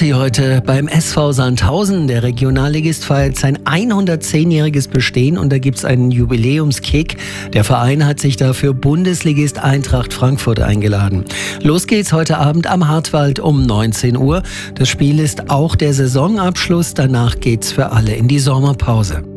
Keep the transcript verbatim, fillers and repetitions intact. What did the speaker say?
Party heute beim S V Sandhausen. Der Regionalligist feiert sein hundertzehnjähriges Bestehen und da gibt es einen Jubiläumskick. Der Verein hat sich dafür Bundesligist Eintracht Frankfurt eingeladen. Los geht's heute Abend am Hartwald um neunzehn Uhr. Das Spiel ist auch der Saisonabschluss. Danach geht's für alle in die Sommerpause.